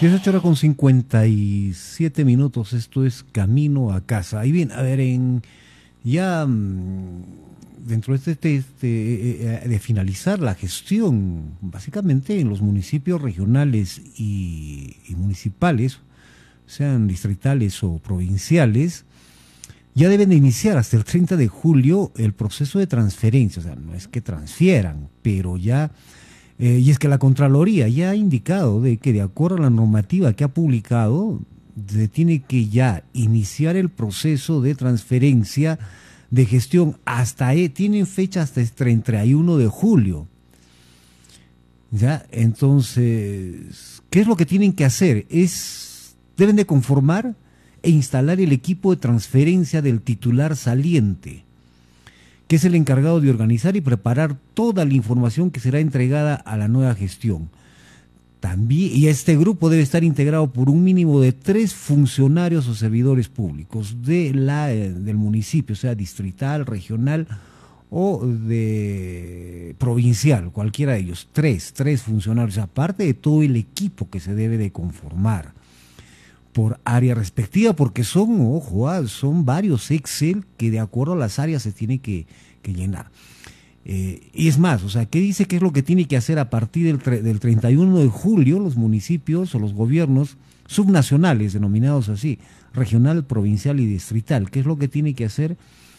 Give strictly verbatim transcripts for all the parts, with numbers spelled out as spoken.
dieciocho horas con cincuenta y siete minutos, esto es Camino a Casa. Ahí bien, a ver, en ya mmm, dentro de este, este eh, de finalizar la gestión, básicamente en los municipios regionales y, y municipales, sean distritales o provinciales, ya deben de iniciar hasta el treinta de julio el proceso de transferencia. O sea, no es que transfieran, pero ya... Eh, y es que la Contraloría ya ha indicado de que de acuerdo a la normativa que ha publicado, se tiene que ya iniciar el proceso de transferencia de gestión hasta, eh, tienen fecha hasta el treinta y uno de julio. ¿Ya? Entonces, ¿qué es lo que tienen que hacer? Es, deben de conformar e instalar el equipo de transferencia del titular saliente, que es el encargado de organizar y preparar toda la información que será entregada a la nueva gestión. También, y este grupo debe estar integrado por un mínimo de tres funcionarios o servidores públicos de la, del municipio, sea distrital, regional o de provincial, cualquiera de ellos. Tres, tres funcionarios, aparte de todo el equipo que se debe de conformar por área respectiva, porque son, ojo, ah, son varios Excel que de acuerdo a las áreas se tiene que, que llenar. Eh, y es más, o sea, ¿qué dice que es lo que tiene que hacer a partir del, del treinta y uno de julio los municipios o los gobiernos subnacionales, denominados así, regional, provincial y distrital? ¿Qué es lo que tiene que hacer?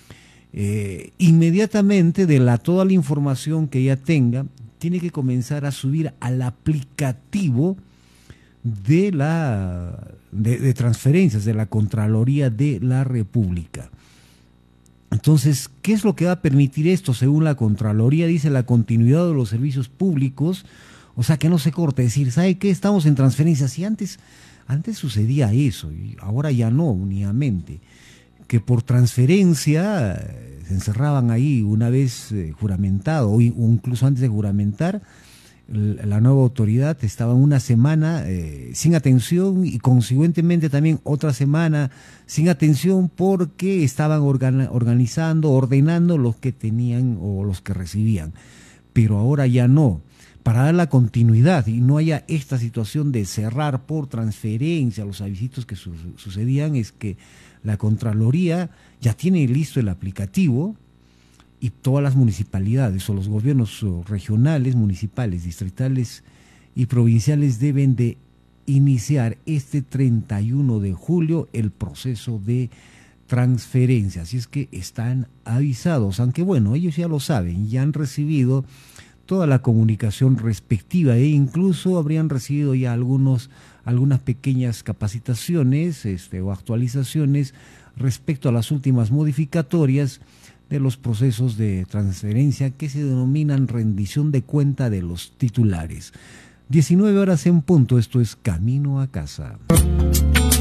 Eh, inmediatamente de la, toda la información que ya tenga, tiene que comenzar a subir al aplicativo de la de, de transferencias de la Contraloría de la República. Entonces, ¿qué es lo que va a permitir esto? Según la Contraloría, dice la continuidad de los servicios públicos, o sea, que no se corte. Es decir, ¿sabe qué? Estamos en transferencias. Y antes, antes sucedía eso, y ahora ya no, únicamente. Que por transferencia eh, se encerraban ahí una vez eh, juramentado, o, o incluso antes de juramentar, la nueva autoridad estaba una semana eh, sin atención y consecuentemente también otra semana sin atención porque estaban organ organizando, ordenando los que tenían o los que recibían. Pero ahora ya no. Para dar la continuidad y no haya esta situación de cerrar por transferencia los avisitos que su sucedían, es que la Contraloría ya tiene listo el aplicativo y todas las municipalidades o los gobiernos regionales, municipales, distritales y provinciales deben de iniciar este treinta y uno de julio el proceso de transferencia. Así es que están avisados, aunque bueno, ellos ya lo saben, ya han recibido toda la comunicación respectiva e incluso habrían recibido ya algunos, algunas pequeñas capacitaciones este, o actualizaciones respecto a las últimas modificatorias de los procesos de transferencia que se denominan rendición de cuenta de los titulares. diecinueve horas en punto, esto es Camino a Casa.